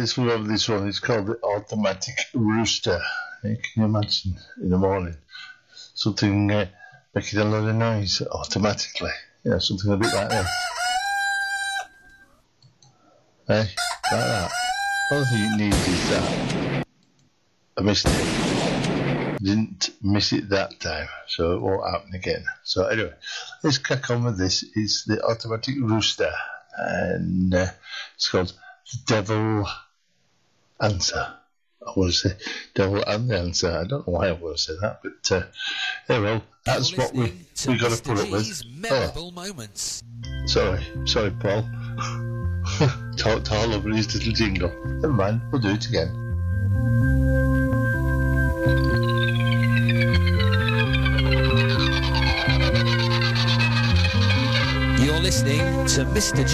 Let's move on to this one. It's called the automatic rooster. Can you imagine in the morning something making a lot of noise automatically? Something a bit like that. Hey, like that. All you need is that. I missed it. Didn't miss it that time, so it won't happen again. So anyway, let's crack on with this. It's the automatic rooster, and it's called Devil Answer. I want to say Devil and the Answer. I don't know why I want to say that, but well, that's what we got to put up with. Memorable moments. Sorry, Paul. Talked all over his little jingle. Never mind, we'll do it again. You're listening to Mr.